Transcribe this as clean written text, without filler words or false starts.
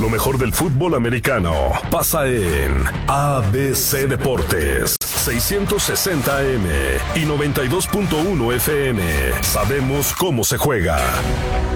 Lo mejor del fútbol americano pasa en ABC Deportes, 660 AM y 92.1 FM. Sabemos cómo se juega.